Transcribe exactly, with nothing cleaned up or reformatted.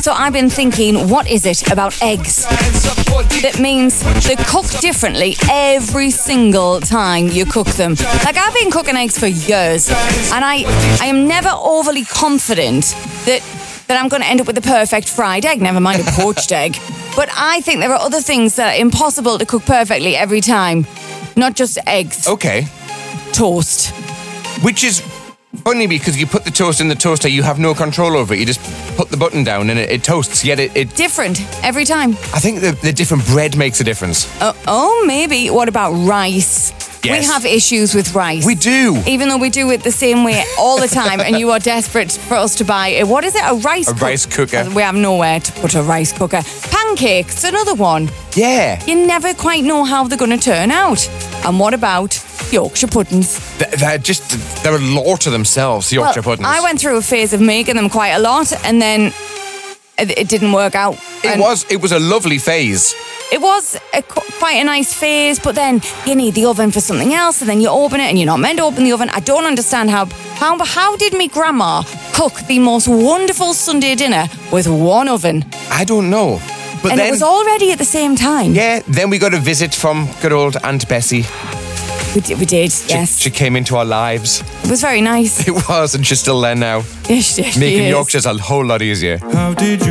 So I've been thinking, what is it about eggs that means they're cooked differently every single time you cook them? Like, I've been cooking eggs for years, and I, I am never overly confident that, that I'm going to end up with the perfect fried egg, never mind a poached egg. But I think there are other things that are impossible to cook perfectly every time, not just eggs. Okay. Toast. Which is funny because you put the toast in the toaster, you have no control over it. You just put the button down and it, it toasts. Yet it, it... Different every time. I think the, the different bread makes a difference. Uh, oh, maybe. What about rice? Yes. We have issues with rice. We do. Even though we do it the same way all the time, and you are desperate for us to buy a, what is it, a rice A cooker? rice cooker. We have nowhere to put a rice cooker. Pancakes, another one. Yeah. You never quite know how they're going to turn out. And what about Yorkshire puddings? Th- They're just, they're a law to themselves, the Yorkshire well, puddings. I went through a phase of making them quite a lot, and then it, it didn't work out. It And was, it was a lovely phase. It was a, quite a nice phase, but then you need the oven for something else, and then you open it, and you're not meant to open the oven. I don't understand how, how, how did me grandma cook the most wonderful Sunday dinner with one oven? I don't know. But and then, it was all ready at the same time. yeah, then we got a visit from good old Aunt Bessie. We did, we did She, yes. she came into our lives. It was very nice. It was, and she's still there now. Yes, yes, she Making is. Yorkshire's a whole lot easier. How did you